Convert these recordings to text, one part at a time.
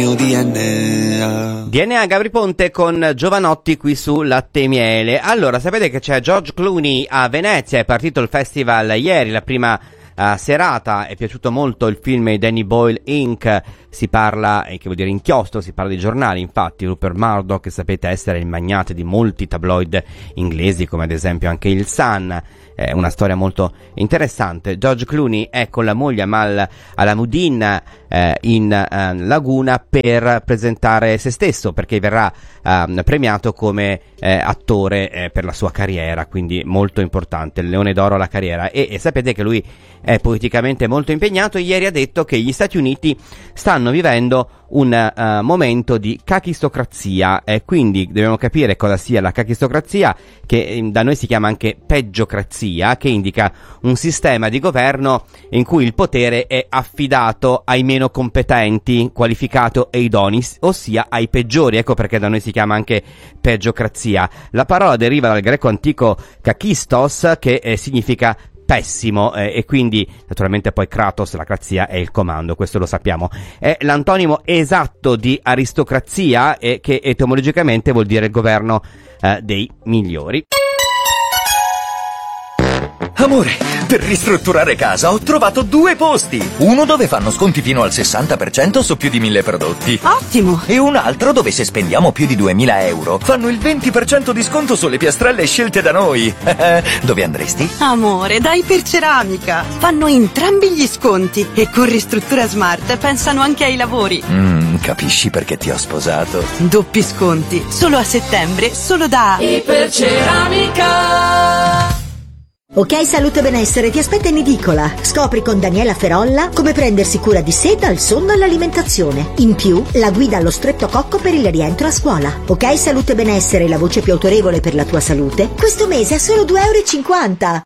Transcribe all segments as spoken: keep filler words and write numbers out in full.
D N A Gabri Ponte con Giovanotti qui su Latte e Miele. Allora, sapete che c'è George Clooney a Venezia, è partito il festival ieri, la prima uh, serata, è piaciuto molto il film di Danny Boyle Incorporated, si parla, eh, che vuol dire inchiostro, si parla di giornali, infatti Rupert Murdoch, sapete essere il magnate di molti tabloid inglesi, come ad esempio anche il Sun. È una storia molto interessante. George Clooney è con la moglie Amal Alamuddin eh, in eh, Laguna per presentare se stesso, perché verrà eh, premiato come eh, attore eh, per la sua carriera, quindi molto importante, il Leone d'Oro alla carriera. E, e sapete che lui è politicamente molto impegnato. Ieri ha detto che gli Stati Uniti stanno vivendo un uh, momento di cachistocrazia, e quindi dobbiamo capire cosa sia la cachistocrazia, che eh, da noi si chiama anche peggiocrazia, che indica un sistema di governo in cui il potere è affidato ai meno competenti, qualificato e idonei, ossia ai peggiori. Ecco perché da noi si chiama anche peggiocrazia. La parola deriva dal greco antico kakistos, che eh, significa pessimo, eh, e quindi naturalmente poi kratos, la crazia, è il comando, questo lo sappiamo. È l'antonimo esatto di aristocrazia, e che etimologicamente vuol dire governo eh, dei migliori. Amore, per ristrutturare casa ho trovato due posti. Uno dove fanno sconti fino al sessanta per cento su più di mille prodotti. Ottimo! E un altro dove se spendiamo più di duemila euro fanno il venti per cento di sconto sulle piastrelle scelte da noi. Dove andresti? Amore, da Iperceramica. Fanno entrambi gli sconti e con Ristruttura Smart pensano anche ai lavori. Mm, capisci perché ti ho sposato? Doppi sconti, solo a settembre, solo da Iperceramica. Ok Salute e Benessere ti aspetta in edicola. Scopri con Daniela Ferolla come prendersi cura di sé dal sonno all'alimentazione. In più, la guida allo streptococco per il rientro a scuola. Ok Salute e Benessere, la voce più autorevole per la tua salute, questo mese a solo due euro e cinquanta.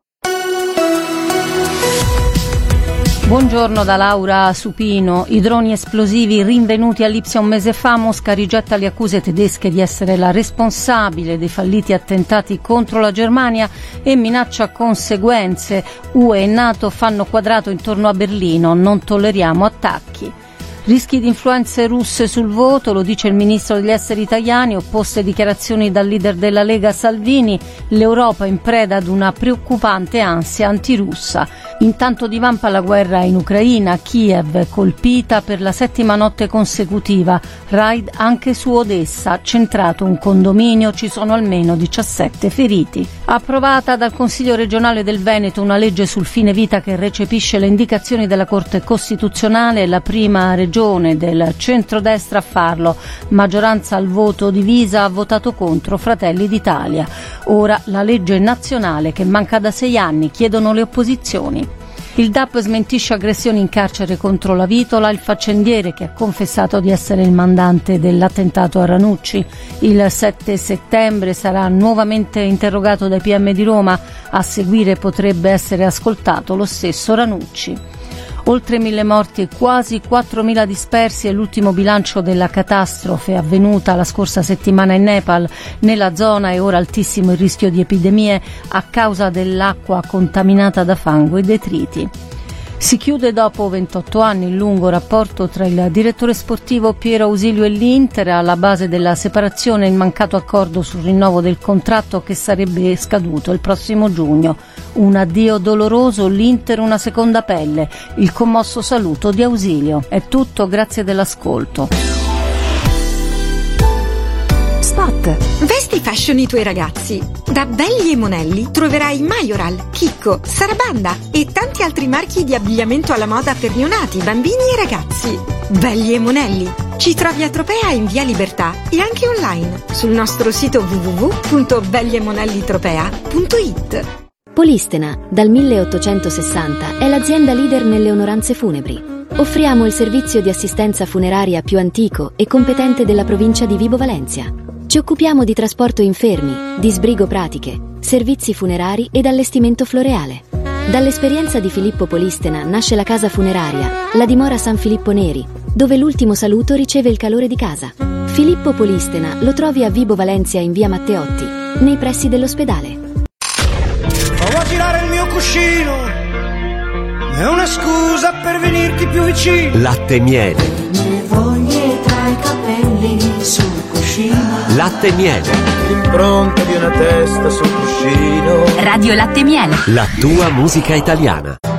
Buongiorno da Laura Supino. I droni esplosivi rinvenuti a Lipsia un mese fa, Mosca rigetta le accuse tedesche di essere la responsabile dei falliti attentati contro la Germania e minaccia conseguenze. U E e NATO fanno quadrato intorno a Berlino, non tolleriamo attacchi. Rischi di influenze russe sul voto, lo dice il ministro degli esteri italiani, opposte dichiarazioni dal leader della Lega Salvini, l'Europa in preda ad una preoccupante ansia antirussa. Intanto divampa la guerra in Ucraina, Kiev colpita per la settima notte consecutiva, raid anche su Odessa, centrato un condominio, ci sono almeno diciassette feriti. Approvata dal Consiglio regionale del Veneto una legge sul fine vita che recepisce le indicazioni della Corte Costituzionale, la prima regione del centrodestra a farlo, maggioranza al voto divisa, ha votato contro Fratelli d'Italia. Ora la legge nazionale che manca da sei anni, chiedono le opposizioni. Il D A P smentisce aggressioni in carcere contro la Vitola, il faccendiere che ha confessato di essere il mandante dell'attentato a Ranucci. Il sette settembre sarà nuovamente interrogato dai P M di Roma, a seguire potrebbe essere ascoltato lo stesso Ranucci. Oltre mille morti e quasi quattromila dispersi è l'ultimo bilancio della catastrofe avvenuta la scorsa settimana in Nepal. Nella zona è ora altissimo il rischio di epidemie a causa dell'acqua contaminata da fango e detriti. Si chiude dopo ventotto anni il lungo rapporto tra il direttore sportivo Piero Ausilio e l'Inter. Alla base della separazione il mancato accordo sul rinnovo del contratto che sarebbe scaduto il prossimo giugno. Un addio doloroso, l'Inter una seconda pelle. Il commosso saluto di Ausilio. È tutto, grazie dell'ascolto. Spot. Vesti fashion i tuoi ragazzi. Da Belli e Monelli troverai Majoral, Chicco, Sarabanda e tanti altri marchi di abbigliamento alla moda per neonati, bambini e ragazzi. Belli e Monelli. Ci trovi a Tropea in via Libertà e anche online sul nostro sito w w w punto belli e monelli tropea punto i t. Polistena, dal milleottocentosessanta, è l'azienda leader nelle onoranze funebri. Offriamo il servizio di assistenza funeraria più antico e competente della provincia di Vibo Valentia. Ci occupiamo di trasporto infermi, di sbrigo pratiche, servizi funerari ed allestimento floreale. Dall'esperienza di Filippo Polistena nasce la casa funeraria, la dimora San Filippo Neri, dove l'ultimo saluto riceve il calore di casa. Filippo Polistena lo trovi a Vibo Valentia in via Matteotti, nei pressi dell'ospedale. Provo a tirare il mio cuscino, è una scusa per venirti più vicino. Latte e Miele. Le voglie tra Latte e miele. L'impronta di una testa sul cuscino. Radio Latte e Miele. La tua musica italiana.